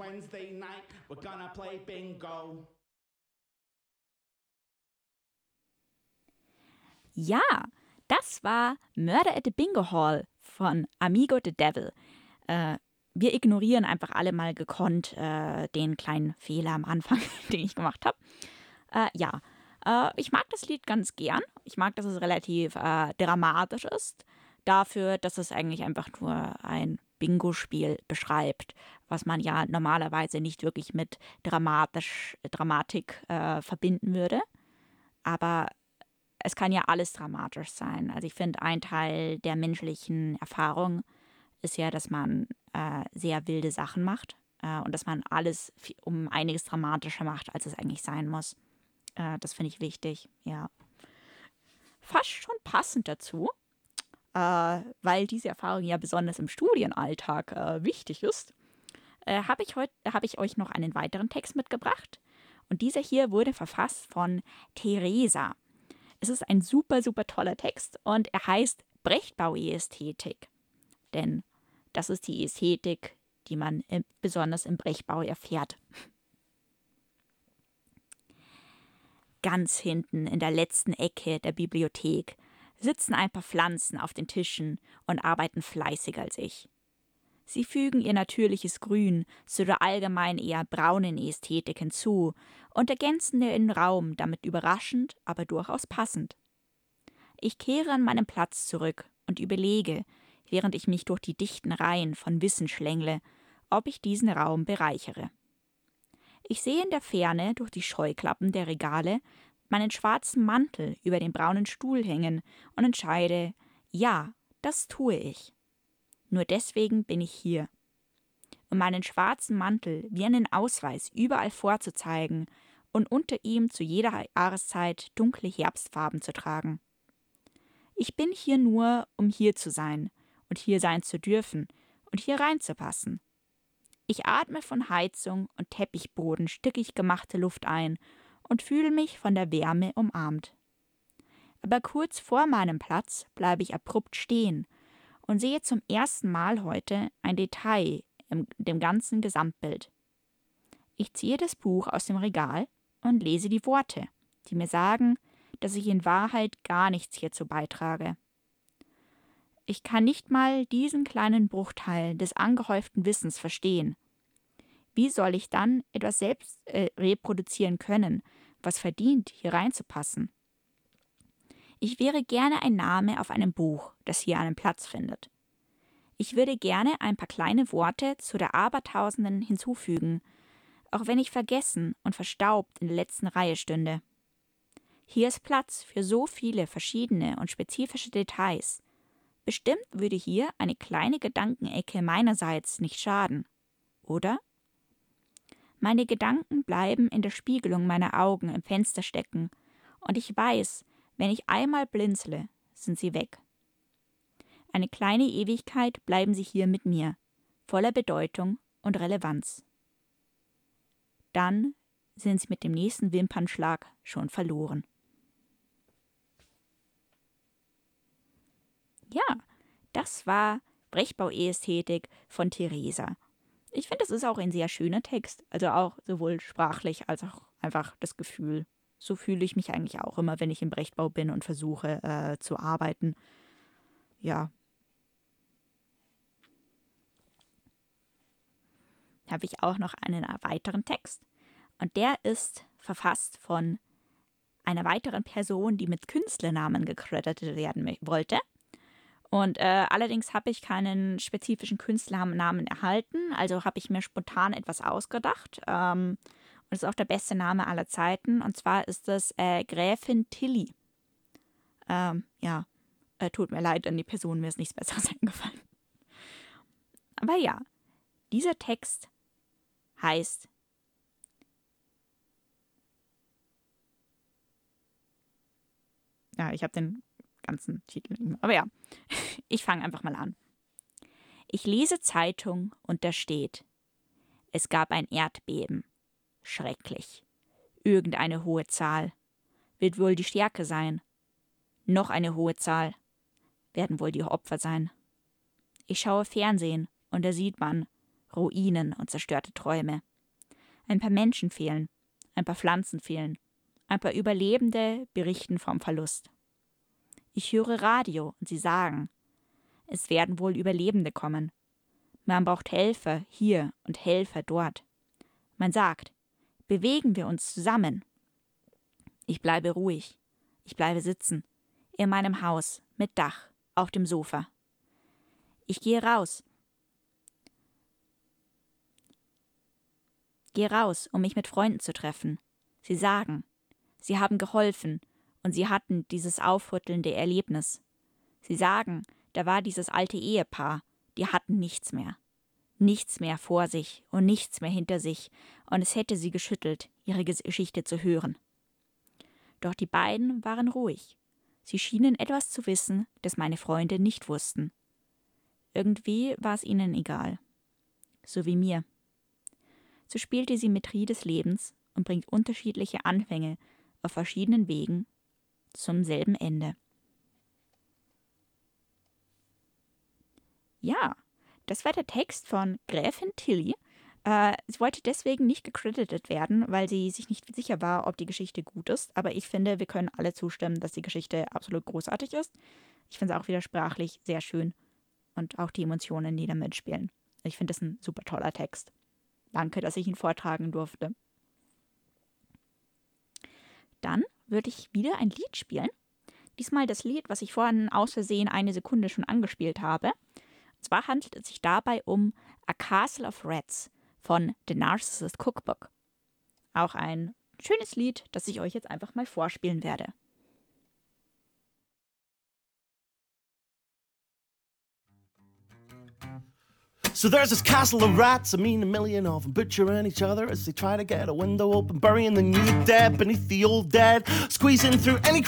Wednesday night, we're gonna play bingo. Ja, das war Murder at the Bingo Hall von Amigo the Devil. Wir ignorieren einfach alle mal gekonnt den kleinen Fehler am Anfang, den ich gemacht habe. Ich mag das Lied ganz gern. Ich mag, dass es relativ dramatisch ist. Dafür, dass es eigentlich einfach nur ein Bingo-Spiel beschreibt, was man ja normalerweise nicht wirklich mit Dramatik verbinden würde. Aber es kann ja alles dramatisch sein. Also ich finde, ein Teil der menschlichen Erfahrung ist ja, dass man sehr wilde Sachen macht und dass man alles um einiges dramatischer macht, als es eigentlich sein muss. Das finde ich wichtig, ja. Fast schon passend dazu, weil diese Erfahrung ja besonders im Studienalltag wichtig ist, habe ich euch noch einen weiteren Text mitgebracht. Und dieser hier wurde verfasst von Theresa. Es ist ein super, super toller Text und er heißt Brechtbau-Ästhetik. Denn das ist die Ästhetik, die man besonders im Brechtbau erfährt. Ganz hinten in der letzten Ecke der Bibliothek sitzen ein paar Pflanzen auf den Tischen und arbeiten fleißiger als ich. Sie fügen ihr natürliches Grün zu der allgemein eher braunen Ästhetik hinzu und ergänzen den Raum damit überraschend, aber durchaus passend. Ich kehre an meinen Platz zurück und überlege, während ich mich durch die dichten Reihen von Wissen schlängle, ob ich diesen Raum bereichere. Ich sehe in der Ferne durch die Scheuklappen der Regale meinen schwarzen Mantel über den braunen Stuhl hängen und entscheide, ja, das tue ich. Nur deswegen bin ich hier. Um meinen schwarzen Mantel wie einen Ausweis überall vorzuzeigen und unter ihm zu jeder Jahreszeit dunkle Herbstfarben zu tragen. Ich bin hier nur, um hier zu sein und hier sein zu dürfen und hier reinzupassen. Ich atme von Heizung und Teppichboden stickig gemachte Luft ein und fühle mich von der Wärme umarmt. Aber kurz vor meinem Platz bleibe ich abrupt stehen und sehe zum ersten Mal heute ein Detail in dem ganzen Gesamtbild. Ich ziehe das Buch aus dem Regal und lese die Worte, die mir sagen, dass ich in Wahrheit gar nichts hierzu beitrage. Ich kann nicht mal diesen kleinen Bruchteil des angehäuften Wissens verstehen. Wie soll ich dann etwas selbst reproduzieren können, was verdient, hier reinzupassen? Ich wäre gerne ein Name auf einem Buch, das hier einen Platz findet. Ich würde gerne ein paar kleine Worte zu der Abertausenden hinzufügen, auch wenn ich vergessen und verstaubt in der letzten Reihe stünde. Hier ist Platz für so viele verschiedene und spezifische Details. Bestimmt würde hier eine kleine Gedankenecke meinerseits nicht schaden, oder? Meine Gedanken bleiben in der Spiegelung meiner Augen im Fenster stecken, und ich weiß, wenn ich einmal blinzle, sind sie weg. Eine kleine Ewigkeit bleiben sie hier mit mir, voller Bedeutung und Relevanz. Dann sind sie mit dem nächsten Wimpernschlag schon verloren. Ja, das war Brechtbau-Ästhetik von Theresa. Ich finde, das ist auch ein sehr schöner Text, also auch sowohl sprachlich als auch einfach das Gefühl. So fühle ich mich eigentlich auch immer, wenn ich im Brechtbau bin und versuche zu arbeiten. Ja. Habe ich auch noch einen weiteren Text. Und der ist verfasst von einer weiteren Person, die mit Künstlernamen gecredited werden wollte. Und allerdings habe ich keinen spezifischen Künstlernamen erhalten, also habe ich mir spontan etwas ausgedacht. Und das ist auch der beste Name aller Zeiten. Und zwar ist das Gräfin Tilly. Tut mir leid an die Person, mir ist nichts Besseres eingefallen. Aber ja, dieser Text heißt ich habe den ganzen Titel nicht mehr. Aber ja, ich fange einfach mal an. Ich lese Zeitung und da steht: Es gab ein Erdbeben. Schrecklich. Irgendeine hohe Zahl. Wird wohl die Stärke sein. Noch eine hohe Zahl. Werden wohl die Opfer sein. Ich schaue Fernsehen und da sieht man Ruinen und zerstörte Träume. Ein paar Menschen fehlen, ein paar Pflanzen fehlen, ein paar Überlebende berichten vom Verlust. Ich höre Radio und sie sagen, es werden wohl Überlebende kommen. Man braucht Helfer hier und Helfer dort. Man sagt, bewegen wir uns zusammen. Ich bleibe ruhig. Ich bleibe sitzen. In meinem Haus, mit Dach, auf dem Sofa. Ich gehe raus. Gehe raus, um mich mit Freunden zu treffen. Sie sagen, sie haben geholfen und sie hatten dieses aufrüttelnde Erlebnis. Sie sagen, da war dieses alte Ehepaar, die hatten nichts mehr. Nichts mehr vor sich und nichts mehr hinter sich, und es hätte sie geschüttelt, ihre Geschichte zu hören. Doch die beiden waren ruhig. Sie schienen etwas zu wissen, das meine Freunde nicht wussten. Irgendwie war es ihnen egal. So wie mir. So spielt die Symmetrie des Lebens und bringt unterschiedliche Anfänge auf verschiedenen Wegen zum selben Ende. Ja, das war der Text von Gräfin Tilly. Sie wollte deswegen nicht gecredited werden, weil sie sich nicht sicher war, ob die Geschichte gut ist. Aber ich finde, wir können alle zustimmen, dass die Geschichte absolut großartig ist. Ich finde es auch wieder sprachlich sehr schön. Und auch die Emotionen, die da mitspielen. Ich finde das ein super toller Text. Danke, dass ich ihn vortragen durfte. Dann würde ich wieder ein Lied spielen. Diesmal das Lied, was ich vorhin aus Versehen eine Sekunde schon angespielt habe. Und zwar handelt es sich dabei um A Castle of Rats von The Narcissist Cookbook. Auch ein schönes Lied, das ich euch jetzt einfach mal vorspielen werde. So there's this castle of rats, a million of them, butchering each other as they try to get a window open, burying the new dead beneath the old dead, squeezing through any